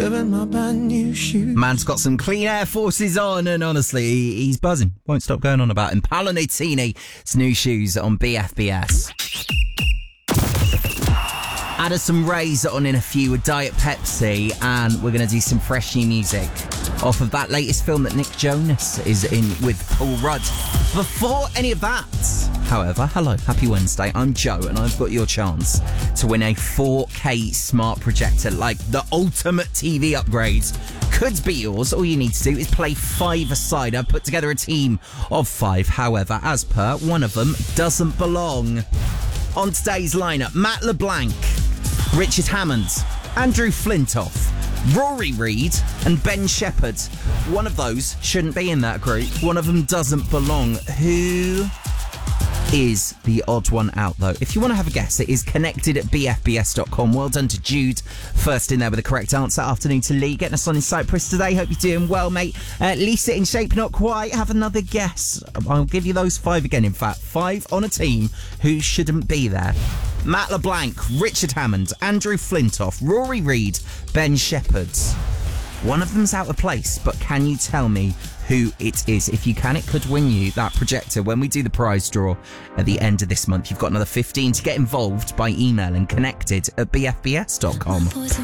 wearing my brand new shoes. Man's got some clean Air Forces on, and honestly, he's buzzing. Won't stop going on about him. Paolo Nutini's new shoes on BFBS. Addison Rae's on in a few with Diet Pepsi, and we're going to do some fresh new music off of that latest film that Nick Jonas is in with Paul Rudd. Before any of that, however, hello, happy Wednesday, I'm Joe, and I've got your chance to win a 4K smart projector, like the ultimate TV upgrade. Could be yours. All you need to do is play 5-a-side. I've put together a team of 5, however, as per, one of them doesn't belong. On today's lineup, Matt LeBlanc, Richard Hammond, Andrew Flintoff, Rory Reid and Ben Shepherd. One of those shouldn't be in that group. One of them doesn't belong. Who is the odd one out, though? If you want to have a guess, it is connected@bfbs.com. Well done to Jude. First in there with the correct answer. Afternoon to Lee. Getting us on in Cyprus today. Hope you're doing well, mate. Lisa in shape, not quite. Have another guess. I'll give you those 5 again. In fact, 5 on a team who shouldn't be there. Matt LeBlanc, Richard Hammond, Andrew Flintoff, Rory Reid, Ben Shepherd. One of them's out of place, but can you tell me who it is? If you can, it could win you that projector when we do the prize draw at the end of this month. You've got another 15 to get involved by emailing connected@bfbs.com.